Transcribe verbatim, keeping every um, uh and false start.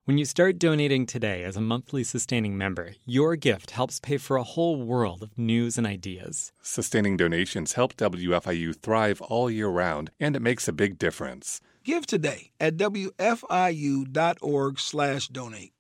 When you start donating today as a monthly sustaining member, your gift helps pay for a whole world of news and ideas. Sustaining donations help W F I U thrive all year round, and it makes a big difference. Give today at W F I U dot org slash donate.